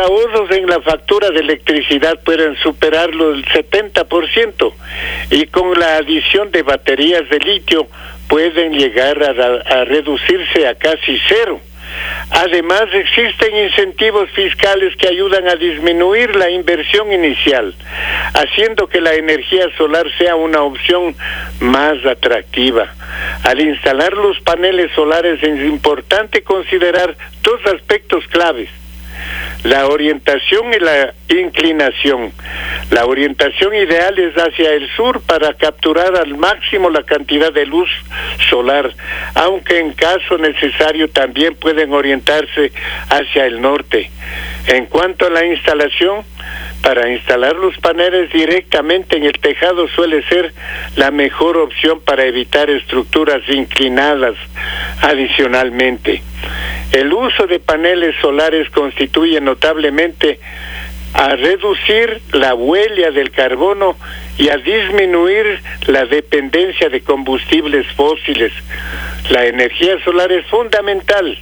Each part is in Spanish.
ahorros en la factura de electricidad pueden superarlo el 70%, y con la adición de baterías de litio pueden llegar a reducirse a casi cero. Además, existen incentivos fiscales que ayudan a disminuir la inversión inicial, haciendo que la energía solar sea una opción más atractiva. Al instalar los paneles solares es importante considerar dos aspectos claves: la orientación y la inclinación. La orientación ideal es hacia el sur para capturar al máximo la cantidad de luz solar, aunque en caso necesario también pueden orientarse hacia el norte. En cuanto a la instalación, para instalar los paneles directamente en el tejado suele ser la mejor opción para evitar estructuras inclinadas. Adicionalmente, el uso de paneles solares contribuye notablemente a reducir la huella del carbono y a disminuir la dependencia de combustibles fósiles. La energía solar es fundamental,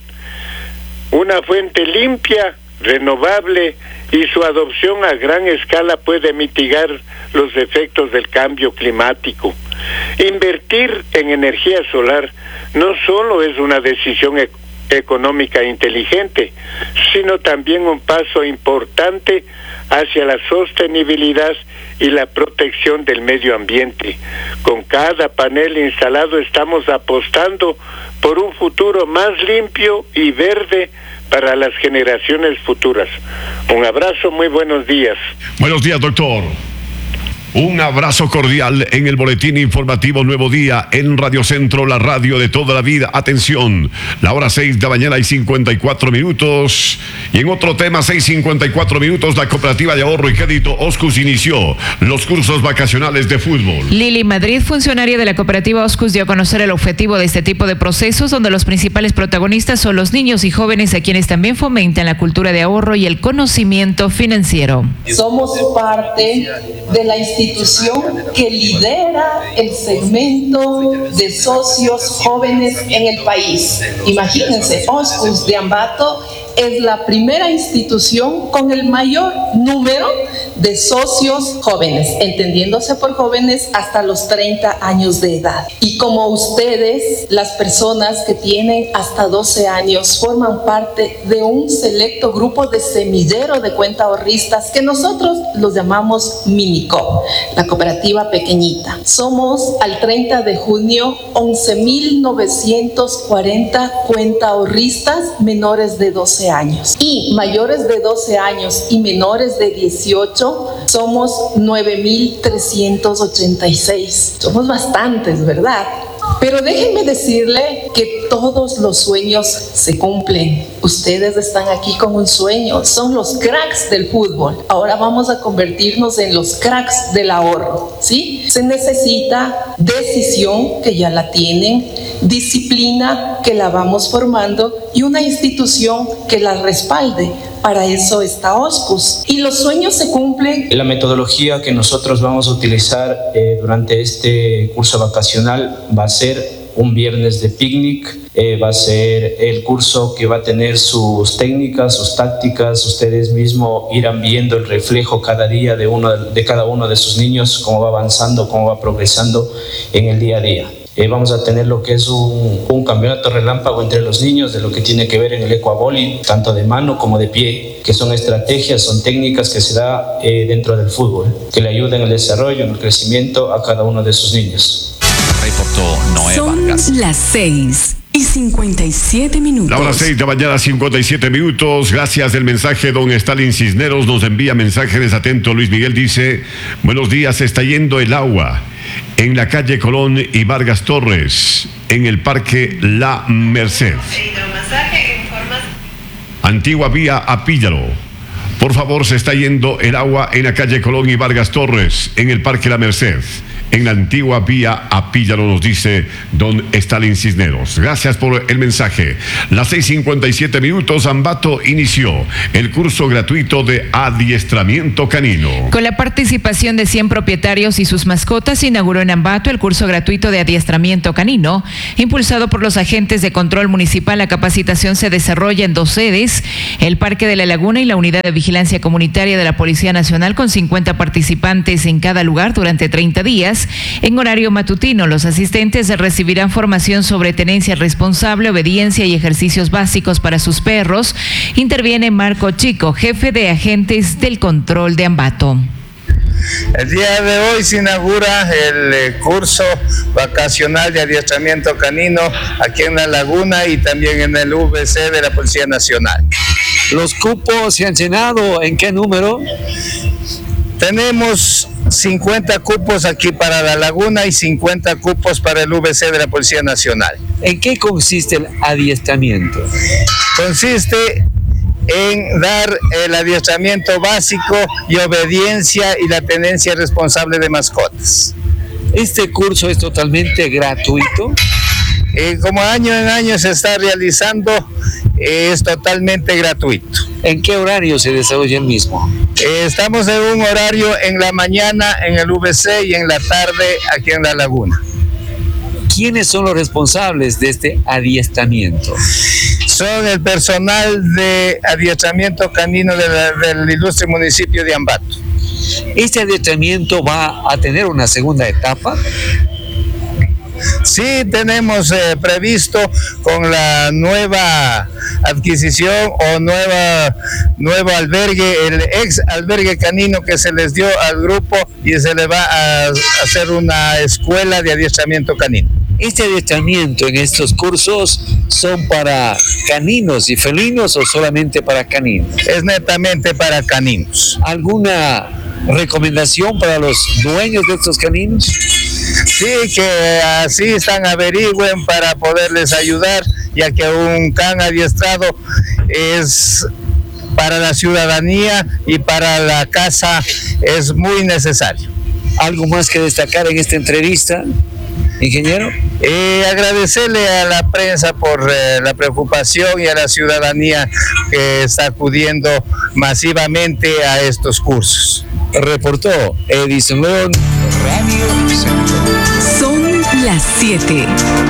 una fuente limpia, renovable, y su adopción a gran escala puede mitigar los efectos del cambio climático. Invertir en energía solar no solo es una decisión económica inteligente, sino también un paso importante hacia la sostenibilidad y la protección del medio ambiente. Con cada panel instalado estamos apostando por un futuro más limpio y verde para las generaciones futuras. Un abrazo, muy buenos días. Buenos días, doctor. Un abrazo cordial en el boletín informativo Nuevo Día en Radio Centro, la radio de toda la vida. Atención, la hora 6 de la mañana y 54 minutos. Y en otro tema, 6:54, la Cooperativa de Ahorro y Crédito Oscus inició los cursos vacacionales de fútbol. Lili Madrid, funcionaria de la Cooperativa Oscus, dio a conocer el objetivo de este tipo de procesos, donde los principales protagonistas son los niños y jóvenes, a quienes también fomentan la cultura de ahorro y el conocimiento financiero. Somos parte de la institución que lidera el segmento de socios jóvenes en el país. Imagínense, Oscus de Ambato es la primera institución con el mayor número de socios jóvenes, entendiéndose por jóvenes hasta los 30 años de edad. Y como ustedes, las personas que tienen hasta 12 años forman parte de un selecto grupo de semillero de cuentaahorristas que nosotros los llamamos Minicop, la cooperativa pequeñita. Somos al 30 de junio 11.940 cuentaahorristas menores de 12 años, y mayores de 12 años y menores de 18 somos 9.386. Somos bastantes, ¿verdad? Pero déjenme decirle que todos los sueños se cumplen. Ustedes están aquí con un sueño, son los cracks del fútbol. Ahora vamos a convertirnos en los cracks del ahorro, ¿sí? Se necesita decisión, que ya la tienen, disciplina, que la vamos formando, y una institución que la respalde. Para eso está Oscus. Y los sueños se cumplen. La metodología que nosotros vamos a utilizar durante este curso vacacional va a ser un viernes de picnic. Va a ser el curso que va a tener sus técnicas, sus tácticas. Ustedes mismos irán viendo el reflejo cada día de cada uno de sus niños, cómo va avanzando, cómo va progresando en el día a día. Vamos a tener lo que es un campeonato relámpago entre los niños de lo que tiene que ver en el ecuavoli, tanto de mano como de pie, que son estrategias, son técnicas que se da dentro del fútbol, que le ayudan en el desarrollo, en el crecimiento a cada uno de sus niños. Reportó Noé Vargas. Son las 6:57. La hora 6 de la mañana, 57 minutos. Gracias del mensaje. Don Stalin Cisneros nos envía mensajes. Atento, Luis Miguel dice: buenos días, se está yendo el agua en la calle Colón y Vargas Torres, en el Parque La Merced. Antigua vía Apíllaro. Por favor, se está yendo el agua en la calle Colón y Vargas Torres, en el Parque La Merced, en la antigua vía Apíllaro, nos dice don Stalin Cisneros. Gracias por el mensaje. Las 6:57 minutos, Ambato inició el curso gratuito de adiestramiento canino. Con la participación de 100 propietarios y sus mascotas, se inauguró en Ambato el curso gratuito de adiestramiento canino, impulsado por los agentes de control municipal. La capacitación se desarrolla en 2 sedes, el Parque de la Laguna y la Unidad de Vigilancia Comunitaria de la Policía Nacional, con 50 participantes en cada lugar durante 30 días. En horario matutino, los asistentes recibirán formación sobre tenencia responsable, obediencia y ejercicios básicos para sus perros. Interviene Marco Chico, jefe de agentes del control de Ambato. El día de hoy se inaugura el curso vacacional de adiestramiento canino aquí en La Laguna y también en el VC de la Policía Nacional. ¿Los cupos se han llenado? ¿En qué número? Tenemos 50 cupos aquí para La Laguna y 50 cupos para el VC de la Policía Nacional. ¿En qué consiste el adiestramiento? Consiste en dar el adiestramiento básico y obediencia y la tenencia responsable de mascotas. ¿Este curso es totalmente gratuito? Como año en año se está realizando, es totalmente gratuito. ¿En qué horario se desarrolla el mismo? Estamos en un horario en la mañana en el VC y en la tarde aquí en La Laguna. ¿Quiénes son los responsables de este adiestramiento? Son el personal de adiestramiento canino del ilustre municipio de Ambato. ¿Este adiestramiento va a tener una segunda etapa? Sí, tenemos previsto con la nueva adquisición o nuevo albergue, el ex albergue canino que se les dio al grupo, y se le va a hacer una escuela de adiestramiento canino. ¿Este adiestramiento en estos cursos son para caninos y felinos o solamente para caninos? Es netamente para caninos. ¿Alguna recomendación para los dueños de estos caninos? Sí, que así están, averigüen para poderles ayudar, ya que un can adiestrado es para la ciudadanía y para la casa es muy necesario. ¿Algo más que destacar en esta entrevista, ingeniero? Agradecerle a la prensa por la preocupación y a la ciudadanía que está acudiendo masivamente a estos cursos. Reportó Edison León, Radio Centro. Son las 7.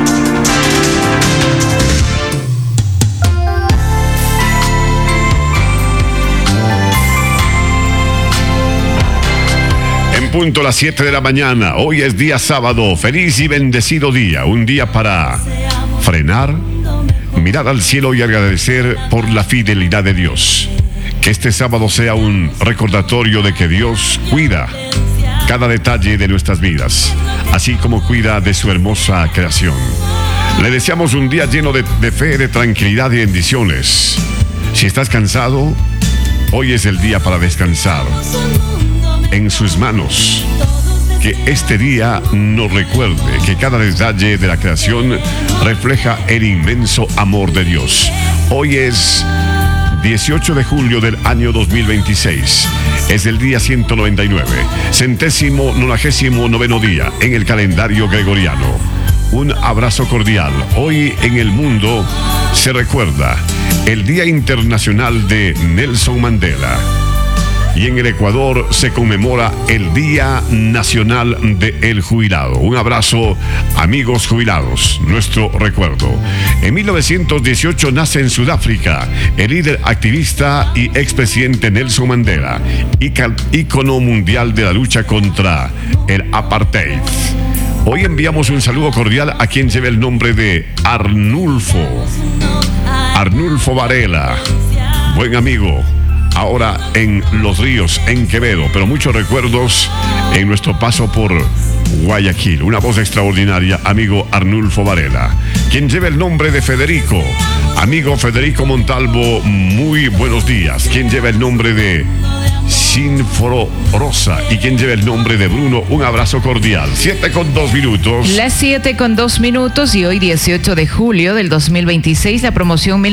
En punto las 7 de la mañana, hoy es día sábado, feliz y bendecido día, un día para frenar, mirar al cielo y agradecer por la fidelidad de Dios. Que este sábado sea un recordatorio de que Dios cuida cada detalle de nuestras vidas, así como cuida de su hermosa creación. Le deseamos un día lleno de fe, de tranquilidad y bendiciones. Si estás cansado, hoy es el día para descansar en sus manos. Que este día nos recuerde que cada detalle de la creación refleja el inmenso amor de Dios. Hoy es 18 de julio del año 2026. Es el día 199, 199º día en el calendario gregoriano. Un abrazo cordial. Hoy en el mundo se recuerda el Día Internacional de Nelson Mandela. Y en el Ecuador se conmemora el Día Nacional del Jubilado. Un abrazo, amigos jubilados, nuestro recuerdo. En 1918 nace en Sudáfrica el líder activista y expresidente Nelson Mandela, ícono mundial de la lucha contra el apartheid. Hoy enviamos un saludo cordial a quien lleva el nombre de Arnulfo Varela, buen amigo. Ahora en Los Ríos, en Quevedo, pero muchos recuerdos en nuestro paso por Guayaquil. Una voz extraordinaria, amigo Arnulfo Varela. Quien lleva el nombre de Federico, amigo Federico Montalvo, muy buenos días. Quien lleva el nombre de Sinforosa y quien lleva el nombre de Bruno. Un abrazo cordial. 7:02. Las 7:02 y hoy 18 de julio del 2026, la promoción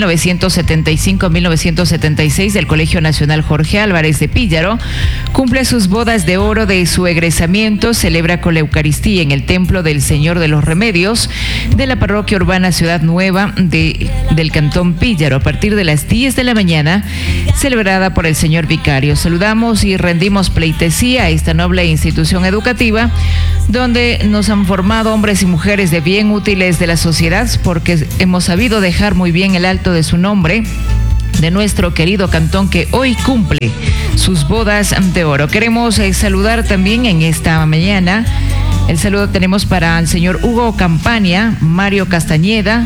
1975-1976 del Colegio Nacional Jorge Álvarez de Píllaro cumple sus bodas de oro de su egresamiento, celebra con la Eucaristía en el Templo del Señor de los Remedios de la Parroquia Urbana Ciudad Nueva del Cantón Píllaro a partir de las 10 de la mañana, celebrada por el señor vicario. Saludamos y rendimos pleitesía a esta noble institución educativa donde nos han formado hombres y mujeres de bien útiles de la sociedad, porque hemos sabido dejar muy bien el alto de su nombre, de nuestro querido cantón que hoy cumple sus bodas de oro. Queremos saludar también en esta mañana. El saludo tenemos para el señor Hugo Campaña, Mario Castañeda,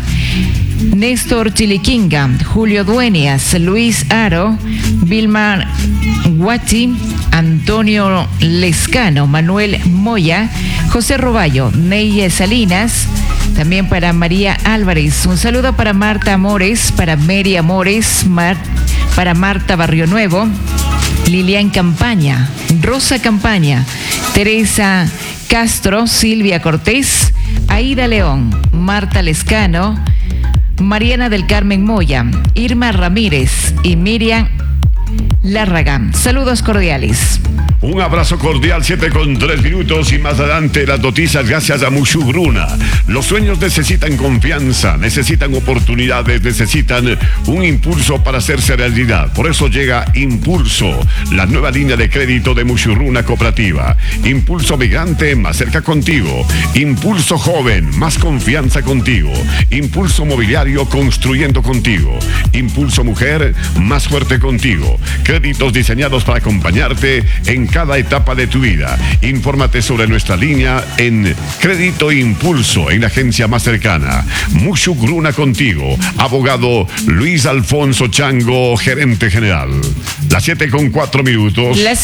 Néstor Chiliquinga, Julio Dueñas, Luis Aro, Vilma Guachi, Antonio Lescano, Manuel Moya, José Roballo, Ney Salinas, también para María Álvarez. Un saludo para Marta Amores, para Mary Amores, para Marta Barrio Nuevo, Lilian Campaña, Rosa Campaña, Teresa Castro, Silvia Cortés, Aida León, Marta Lescano, Mariana del Carmen Moya, Irma Ramírez y Miriam Larragán. Saludos cordiales. Un abrazo cordial, 7:03 y más adelante las noticias gracias a Mushugruna. Los sueños necesitan confianza, necesitan oportunidades, necesitan un impulso para hacerse realidad. Por eso llega Impulso, la nueva línea de crédito de Mushugruna Cooperativa. Impulso Migrante, más cerca contigo. Impulso Joven, más confianza contigo. Impulso Mobiliario, construyendo contigo. Impulso Mujer, más fuerte contigo. Créditos diseñados para acompañarte en cada etapa de tu vida. Infórmate sobre nuestra línea en Crédito Impulso en la agencia más cercana. Mushugruna contigo. Abogado Luis Alfonso Chango, gerente general. Las 7:04. Las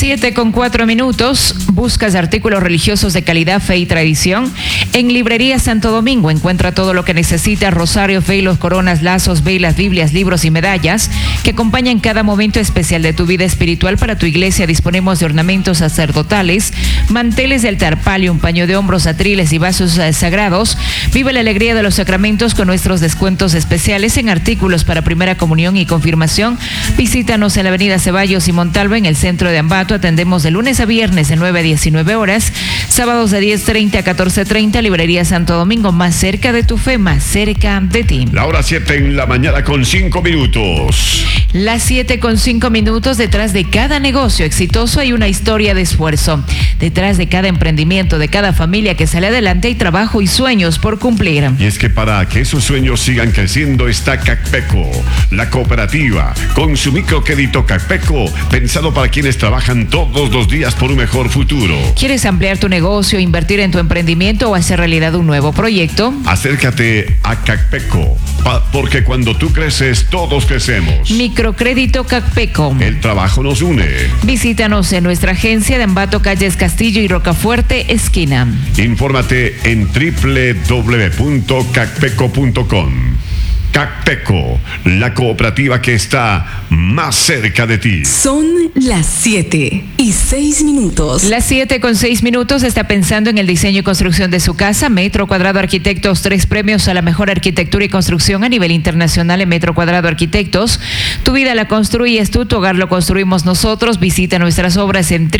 7:04. ¿Buscas artículos religiosos de calidad, fe y tradición? En Librería Santo Domingo encuentra todo lo que necesitas: rosarios, velos, coronas, lazos, velas, biblias, libros y medallas que acompañan cada momento especial de tu vida espiritual. Para tu iglesia disponemos de ornamentos sacerdotales, manteles de altar, palio, un paño de hombros, atriles y vasos sagrados. Vive la alegría de los sacramentos con nuestros descuentos especiales en artículos para primera comunión y confirmación. Visítanos en la avenida Ceballos y Montalvo en el centro de Ambato. Atendemos de lunes a viernes de 9 a 19 horas, sábados de 10:30 a 14:30. Librería Santo Domingo, más cerca de tu fe, más cerca de ti. La hora 7:05. Las 7:05. Detrás de cada negocio exitoso hay una historia de esfuerzo. Detrás de cada emprendimiento, de cada familia que sale adelante, hay trabajo y sueños por cumplir. Y es que para que esos sueños sigan creciendo está Cacpeco, la cooperativa, con su microcrédito Cacpeco, pensado para quienes trabajan todos los días por un mejor futuro. ¿Quieres ampliar tu negocio, invertir en tu emprendimiento o hacer realidad un nuevo proyecto? Acércate a Cacpeco, porque cuando tú creces, todos crecemos. Microcrédito Cacpeco. El trabajo nos une. Visítanos en nuestra agencia de Ambato, Calles Castillo y Rocafuerte, esquina. Infórmate en www.cacpeco.com. Cacpeco, la cooperativa que está más cerca de ti. Son las 7:06. Las 7:06. Está pensando en el diseño y construcción de su casa. Metro Cuadrado Arquitectos, 3 premios a la mejor arquitectura y construcción a nivel internacional en Metro Cuadrado Arquitectos. Tu vida la construyes tú, tu hogar lo construimos nosotros. Visita nuestras obras en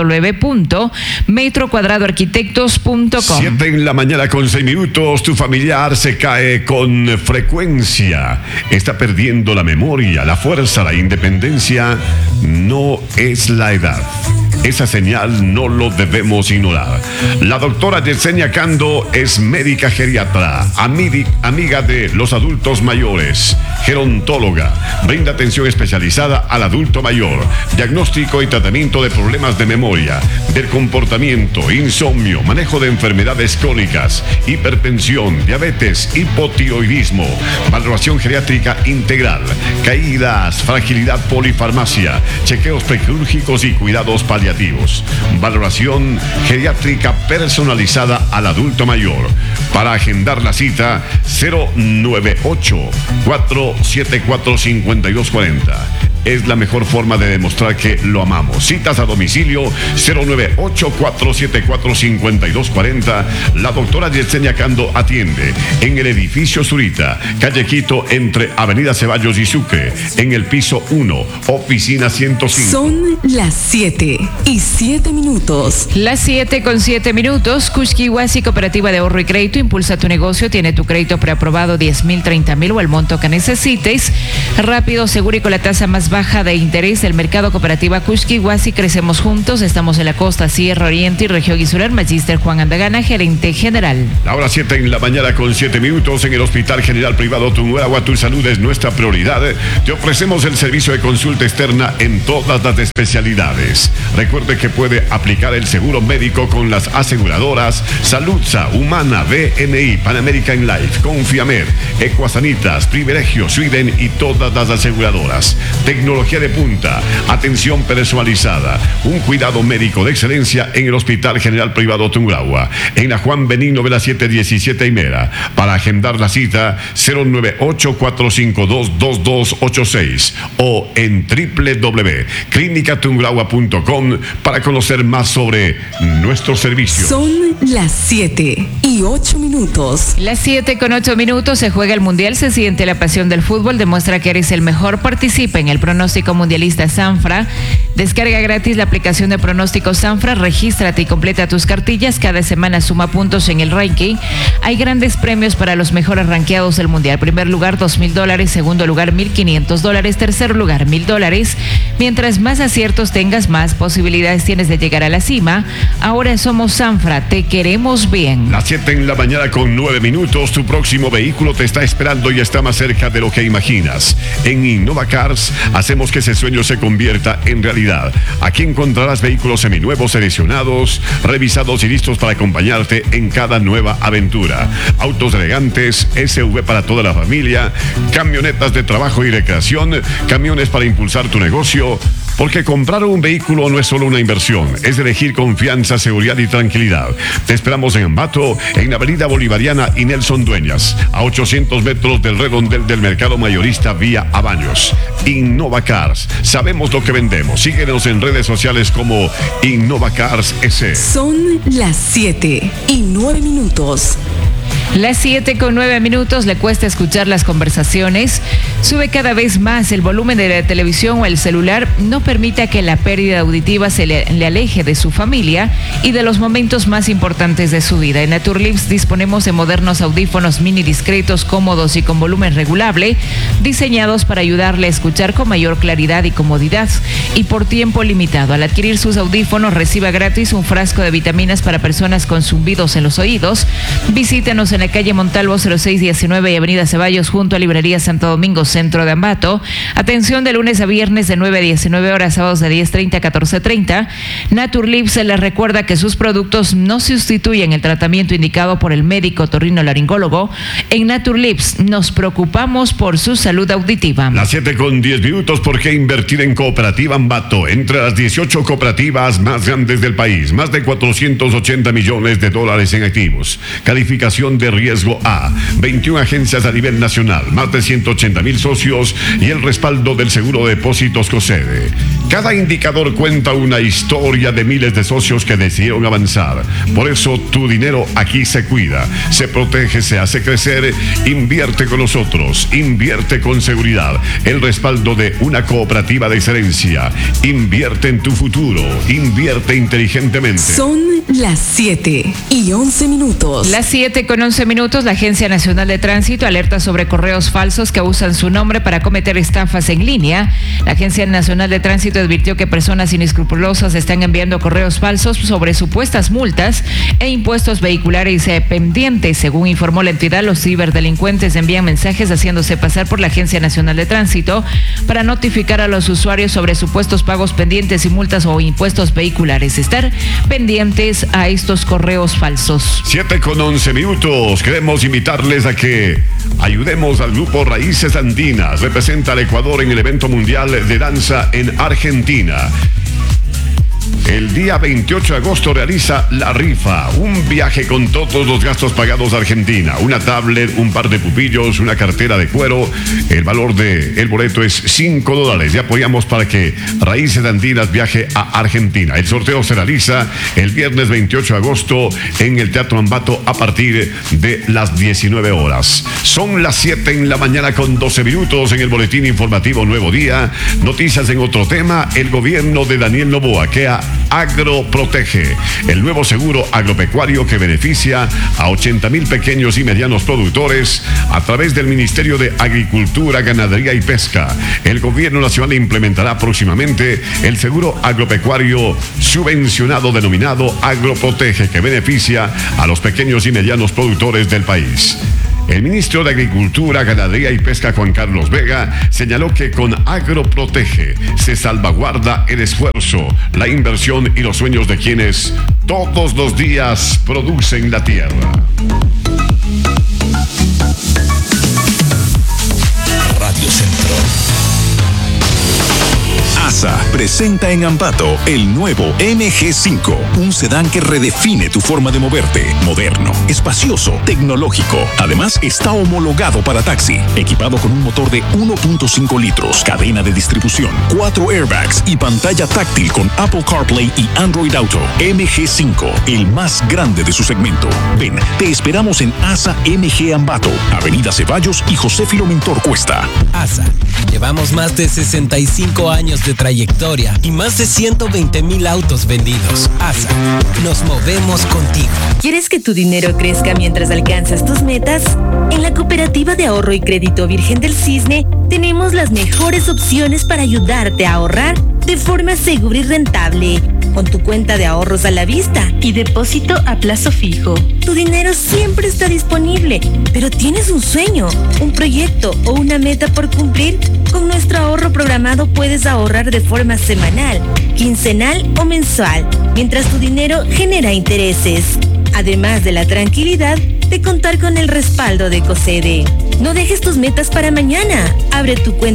www.metrocuadradoarquitectos.com. 7:06. Tu familiar se cae con frecuencia. Está perdiendo la memoria, la fuerza, la independencia. No es la edad. Esa señal no lo debemos ignorar. La doctora Yesenia Cando es médica geriatra, amiga de los adultos mayores, gerontóloga. Brinda atención especializada al adulto mayor, diagnóstico y tratamiento de problemas de memoria, del comportamiento, insomnio, manejo de enfermedades crónicas, hipertensión, diabetes, hipotiroidismo, valoración geriátrica integral, caídas, fragilidad, polifarmacia, chequeos prequirúrgicos y cuidados paliativos. Valoración geriátrica personalizada al adulto mayor. Para agendar la cita, 098-474-5240. es la mejor forma de demostrar que lo amamos. Citas a domicilio 098-474-5240. La doctora Yesenia Cando atiende en el edificio Zurita, calle Quito, entre Avenida Ceballos y Sucre, en el piso 1, oficina 105. Son las 7:07. Las 7:07. Kushkiwasi Cooperativa de Ahorro y Crédito impulsa tu negocio, tiene tu crédito preaprobado 10,000, 30,000 o el monto que necesites. Rápido, seguro y con la tasa más baja de interés del mercado. Cooperativa Kushkiwasi, crecemos juntos. Estamos en la costa, Sierra Oriente y región insular. Magíster Juan Andagana, gerente general. La hora 7:07 en el Hospital General Privado Tungurahua. Tu salud es nuestra prioridad. Te ofrecemos el servicio de consulta externa en todas las especialidades. Recuerde que puede aplicar el seguro médico con las aseguradoras Saludsa, Humana, BNI, Pan American Life, Confiamer, Ecuasanitas, Privilegio, Sweden y todas las aseguradoras. Tecnología de punta, atención personalizada, un cuidado médico de excelencia en el Hospital General Privado Tungurahua, en la Juan Benigno Vela 717 Aimera. Para agendar la cita 098-452-2286 o en www.clinicatungurahua.com para conocer más sobre nuestro servicio. Son las 7:08. Las 7:08 se juega el Mundial, se siente la pasión del fútbol, demuestra que eres el mejor, participa en el pronóstico mundialista Sanfra. Descarga gratis la aplicación de pronóstico Sanfra, regístrate y completa tus cartillas, cada semana suma puntos en el ranking. Hay grandes premios para los mejores rankeados del Mundial. Primer lugar, $2,000, segundo lugar, $1,500, tercer lugar, $1,000. Mientras más aciertos tengas, más posibilidades tienes de llegar a la cima. Ahora somos Sanfra, te queremos bien. Las 7:09. Tu próximo vehículo te está esperando y está más cerca de lo que imaginas. En Innova Cars hacemos que ese sueño se convierta en realidad. Aquí encontrarás vehículos seminuevos, seleccionados, revisados y listos para acompañarte en cada nueva aventura. Autos elegantes, SUV para toda la familia, camionetas de trabajo y recreación, camiones para impulsar tu negocio. Porque comprar un vehículo no es solo una inversión, es elegir confianza, seguridad y tranquilidad. Te esperamos en Ambato, en la Avenida Bolivariana y Nelson Dueñas, a 800 metros del redondel del mercado mayorista vía a Baños. Innova Cars, sabemos lo que vendemos. Síguenos en redes sociales como Innova Cars S. Son las 7:09. Las 7:09. Le cuesta escuchar las conversaciones. Sube cada vez más el volumen de la televisión o el celular. No permita que la pérdida auditiva se le aleje de su familia y de los momentos más importantes de su vida. En Naturlips disponemos de modernos audífonos mini discretos, cómodos y con volumen regulable, diseñados para ayudarle a escuchar con mayor claridad y comodidad y por tiempo limitado. Al adquirir sus audífonos, reciba gratis un frasco de vitaminas para personas con zumbidos en los oídos. Visítenos en la calle Montalvo 0619 y Avenida Ceballos junto a Librería Santo Domingo, centro de Ambato. Atención de lunes a viernes de 9 a 19 horas, sábados de 10:30 a 14:30. Naturlips se les recuerda que sus productos no sustituyen el tratamiento indicado por el médico otorrinolaringólogo. En Naturlips nos preocupamos por su salud auditiva. Las 7:10. ¿Por qué invertir en Cooperativa Ambato? Entre las 18 cooperativas más grandes del país, más de $480 millones en activos. Calificación de riesgo A, 21 agencias a nivel nacional, más de 180,000 socios y el respaldo del Seguro de Depósitos COSEDE. Cada indicador cuenta una historia de miles de socios que decidieron avanzar. Por eso tu dinero aquí se cuida, se protege, se hace crecer. Invierte con nosotros, invierte con seguridad, el respaldo de una cooperativa de excelencia. Invierte en tu futuro, invierte inteligentemente. Son las 7:11. Las 7:11. La Agencia Nacional de Tránsito alerta sobre correos falsos que usan su nombre para cometer estafas en línea. La Agencia Nacional de Tránsito advirtió que personas inescrupulosas están enviando correos falsos sobre supuestas multas e impuestos vehiculares pendientes. Según informó la entidad, los ciberdelincuentes envían mensajes haciéndose pasar por la Agencia Nacional de Tránsito para notificar a los usuarios sobre supuestos pagos pendientes y multas o impuestos vehiculares. Estar pendientes a estos correos falsos. 7:11. Queremos invitarles a que ayudemos al grupo Raíces Andinas. Representa al Ecuador en el evento mundial de danza en Argentina. El día 28 de agosto realiza La Rifa, un viaje con todos los gastos pagados a Argentina, una tablet, un par de pupillos, una cartera de cuero. El valor del boleto es $5 y apoyamos para que Raíces Andinas viaje a Argentina. El sorteo se realiza el viernes 28 de agosto en el Teatro Ambato a partir de las 19 horas. Son las 7 en la mañana con 12 minutos en el boletín informativo Nuevo Día. Noticias en otro tema. El gobierno de Daniel Noboa crea Agroprotege, el nuevo seguro agropecuario que beneficia a 80,000 pequeños y medianos productores a través del Ministerio de Agricultura, Ganadería y Pesca. El gobierno nacional implementará próximamente el seguro agropecuario subvencionado denominado Agroprotege, que beneficia a los pequeños y medianos productores del país. El ministro de Agricultura, Ganadería y Pesca, Juan Carlos Vega, señaló que con Agroprotege se salvaguarda el esfuerzo, la inversión y los sueños de quienes todos los días producen la tierra. Radio Centro. ASA presenta en Ambato el nuevo MG5, un sedán que redefine tu forma de moverte. Moderno, espacioso, tecnológico. Además, está homologado para taxi, equipado con un motor de 1.5 litros, cadena de distribución, 4 airbags y pantalla táctil con Apple CarPlay y Android Auto. MG5, el más grande de su segmento. Ven, te esperamos en ASA MG Ambato, Avenida Ceballos y José Filomentor Cuesta. ASA, llevamos más de 65 años de trayectoria y más de 120,000 autos vendidos. ASA, nos movemos contigo. ¿Quieres que tu dinero crezca mientras alcanzas tus metas? En la Cooperativa de Ahorro y Crédito Virgen del Cisne tenemos las mejores opciones para ayudarte a ahorrar de forma segura y rentable. Con tu cuenta de ahorros a la vista y depósito a plazo fijo. Tu dinero siempre está disponible, pero tienes un sueño, un proyecto o una meta por cumplir. Con nuestro ahorro programado puedes ahorrar de forma semanal, quincenal o mensual, mientras tu dinero genera intereses. Además de la tranquilidad de contar con el respaldo de COSEDE. No dejes tus metas para mañana. Abre tu cuenta